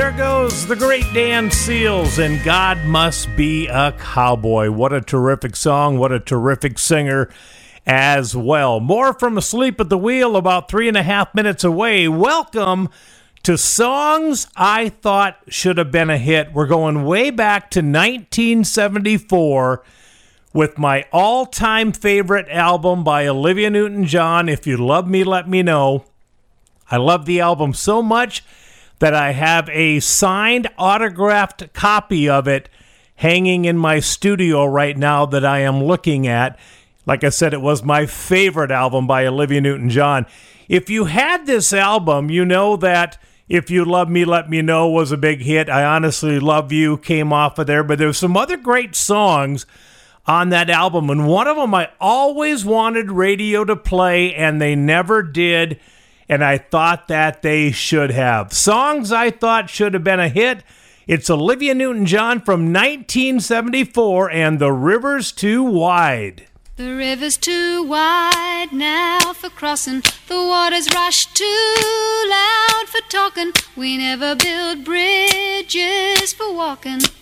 There goes the great Dan Seals and God Must Be a Cowboy. What a terrific song. What a terrific singer as well. More from Asleep at the Wheel about 3.5 minutes away. Welcome to Songs I Thought Should Have Been a Hit. We're going way back to 1974 with my all-time favorite album by Olivia Newton-John, If You Love Me, Let Me Know. I love the album so much that I have a signed, autographed copy of it hanging in my studio right now that I am looking at. Like I said, it was my favorite album by Olivia Newton-John. If you had this album, you know that If You Love Me, Let Me Know was a big hit. I Honestly Love You came off of there, but there's some other great songs on that album, and one of them I always wanted radio to play, and they never did. And I thought that they should have. Songs I thought should have been a hit. It's Olivia Newton-John from 1974 and The River's Too Wide. The river's too wide now for crossing. The waters rush too loud for talking. We never build bridges for walking.